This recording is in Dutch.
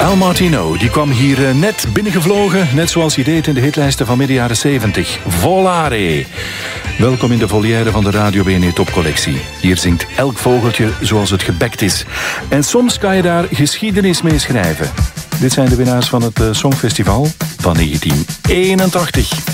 Al Martino, die kwam hier net binnengevlogen, net zoals hij deed in de hitlijsten van midden jaren 70. Volare. Welkom in de volière van de Radio BNE Topcollectie. Hier zingt elk vogeltje zoals het gebekt is. En soms kan je daar geschiedenis mee schrijven. Dit zijn de winnaars van het Songfestival van 1981.